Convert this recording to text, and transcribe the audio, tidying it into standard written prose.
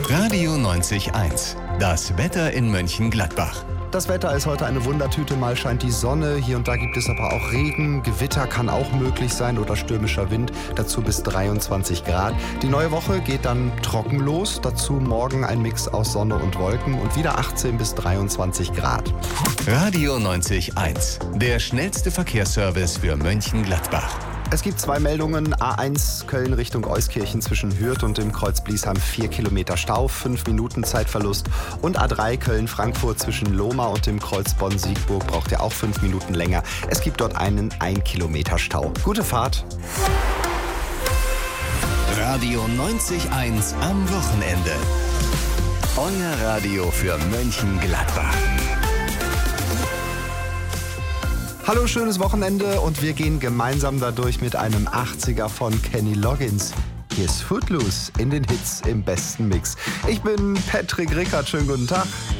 Radio 90.1. Das Wetter in Mönchengladbach. Das Wetter ist heute eine Wundertüte. Mal scheint die Sonne, hier und da gibt es aber auch Regen. Gewitter kann auch möglich sein oder stürmischer Wind. Dazu bis 23 Grad. Die neue Woche geht dann trocken los. Dazu morgen ein Mix aus Sonne und Wolken und wieder 18 bis 23 Grad. Radio 90.1. Der schnellste Verkehrsservice für Mönchengladbach. Es gibt 2 Meldungen. A1 Köln Richtung Euskirchen zwischen Hürth und dem Kreuz Bliesheim 4 Kilometer Stau, 5 Minuten Zeitverlust. Und A3 Köln-Frankfurt zwischen Lohmar und dem Kreuz Bonn-Siegburg braucht ihr auch 5 Minuten länger. Es gibt dort einen 1 Kilometer Stau. Gute Fahrt! Radio 90.1 am Wochenende. Euer Radio für Mönchengladbach. Hallo, schönes Wochenende und wir gehen gemeinsam dadurch mit einem 80er von Kenny Loggins. Hier ist Footloose in den Hits im besten Mix. Ich bin Patrick Rickert, schönen guten Tag.